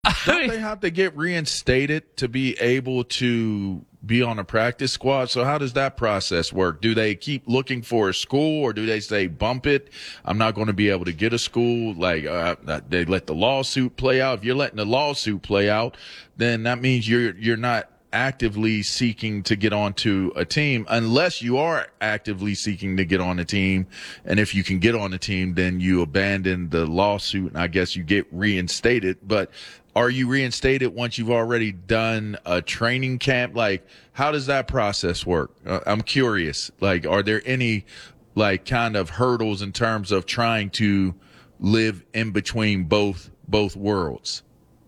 Don't they have to get reinstated to be able to be on a practice squad? So how does that process work? Do they keep looking for a school, or do they say, bump it, I'm not going to be able to get a school? Like, they let the lawsuit play out. If you're letting the lawsuit play out, then that means you're not actively seeking to get onto a team, unless you are actively seeking to get on a team. And if you can get on a team, then you abandon the lawsuit and I guess you get reinstated. But are you reinstated once you've already done a training camp? Like, how does that process work? I'm curious. Like, are there any like kind of hurdles in terms of trying to live in between both worlds?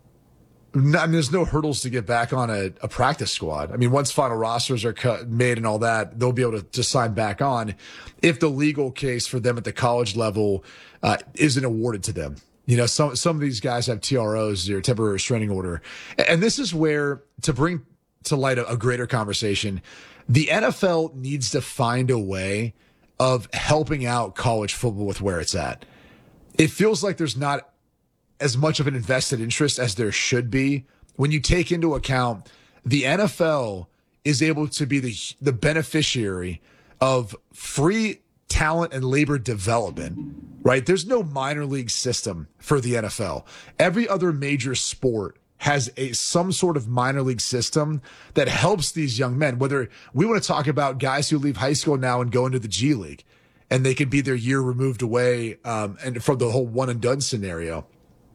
No, I mean, there's no hurdles to get back on a practice squad. I mean, once final rosters are made and all that, they'll be able to just sign back on if the legal case for them at the college level isn't awarded to them. You know, some of these guys have TROs, or temporary restraining order. And this is where, to bring to light a greater conversation, the NFL needs to find a way of helping out college football with where it's at. It feels like there's not as much of an invested interest as there should be when you take into account the NFL is able to be the beneficiary of free talent and labor development, right? There's no minor league system for the NFL. Every other major sport has some sort of minor league system that helps these young men. Whether we want to talk about guys who leave high school now and go into the G League, and they can be their year removed away, and from the whole one and done scenario.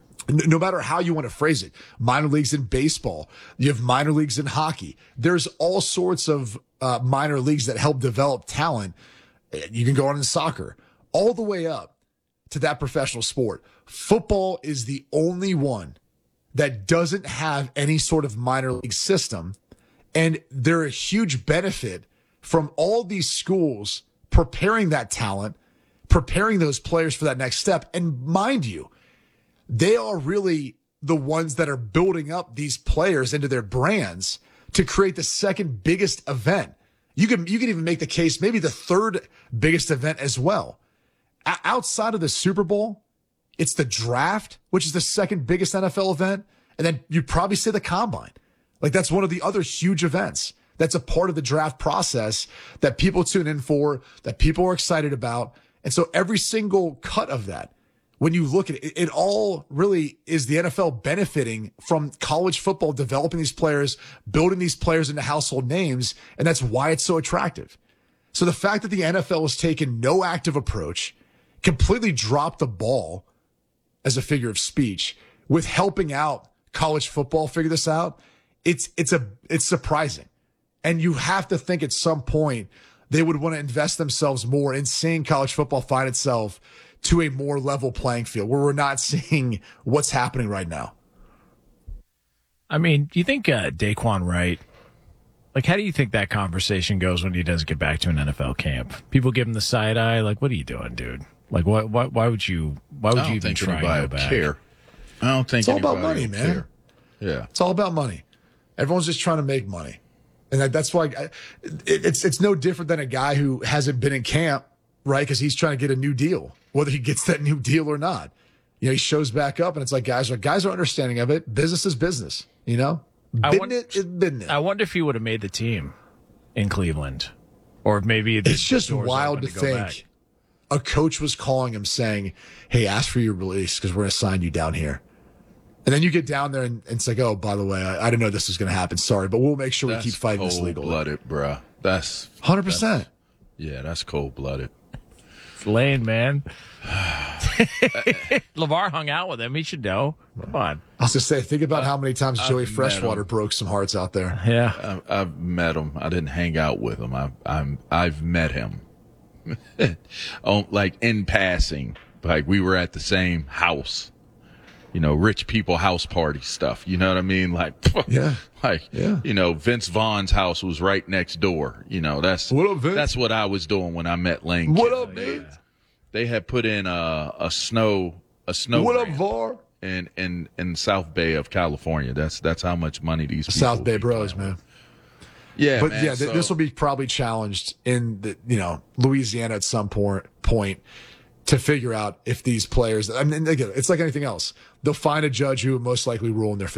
No matter how you want to phrase it, minor leagues in baseball, you have minor leagues in hockey. There's all sorts of minor leagues that help develop talent. You can go on in soccer, all the way up to that professional sport. Football is the only one that doesn't have any sort of minor league system. And they're a huge benefit from all these schools preparing that talent, preparing those players for that next step. And mind you, they are really the ones that are building up these players into their brands to create the second biggest event. You can even make the case, maybe the third biggest event as well. Outside of the Super Bowl, it's the draft, which is the second biggest NFL event. And then you'd probably say the combine. Like, that's one of the other huge events. That's a part of the draft process that people tune in for, that people are excited about. And so every single cut of that, when you look at it, it all really is the NFL benefiting from college football, developing these players, building these players into household names, and that's why it's so attractive. So the fact that the NFL has taken no active approach, completely dropped the ball, as a figure of speech, with helping out college football figure this out, it's surprising. And you have to think at some point they would want to invest themselves more in seeing college football find itself to a more level playing field where we're not seeing what's happening right now. I mean, do you think Daquan Wright, like, how do you think that conversation goes when he does get back to an NFL camp? People give him the side eye, like, what are you doing, dude? Like, why would you even try to go back? Care. I don't think it's all about money, man. Care. Yeah. It's all about money. Everyone's just trying to make money. And that's why it's no different than a guy who hasn't been in camp, right? Because he's trying to get a new deal, whether he gets that new deal or not. You know, he shows back up, and it's like guys are understanding of it. Business is business, you know? Business is business. I wonder if he would have made the team in Cleveland. Or maybe it's just wild to think a coach was calling him saying, hey, ask for your release because we're going to sign you down here. And then you get down there and it's like, oh, by the way, I didn't know this was going to happen. Sorry, but we'll make sure we keep fighting this legally. Cold-blooded, bro. That's 100%. Yeah, that's cold-blooded. It's Lane, man. LeVar hung out with him. He should know. Come on. I was going to say, think about how many times Joey Freshwater broke some hearts out there. Yeah. I've met him. I didn't hang out with him. I've met him. Like in passing. Like we were at the same house. You know, rich people house party stuff. You know what I mean? Like, yeah. You know, Vince Vaughn's house was right next door. You know, that's what I was doing when I met Lane. What up, Vince? They had put in a snow. What up, Var? In South Bay of California. That's how much money these people South Bay Bros, man. Yeah, but man, yeah, this will be probably challenged in Louisiana at some point to figure out if these players, I mean, again, it's like anything else. They'll find a judge who will most likely rule in their favor.